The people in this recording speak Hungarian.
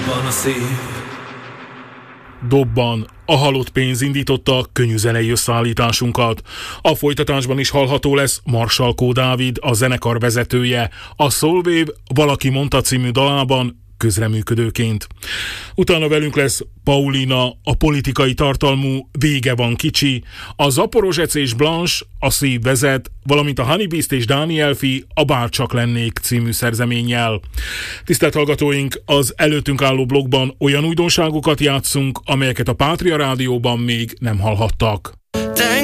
Dobban a szív. Dobban. A halott pénz indította a könnyűzenei összeállításunkat. A folytatásban is hallható lesz Marsalkó Dávid, a zenekar vezetője, a Soulwave Valaki mondta című dalában közreműködőként. Utána velünk lesz Paulina, a politikai tartalmú Vége van kicsi, a Zaporozsec és Blanche, a Szív vezet, valamint a Honeybeast és Danielfi a Bárcsak lennék című szerzeménnyel. Tisztelt hallgatóink, az előttünk álló blogban olyan újdonságokat játszunk, amelyeket a Pátria Rádióban még nem hallhattak.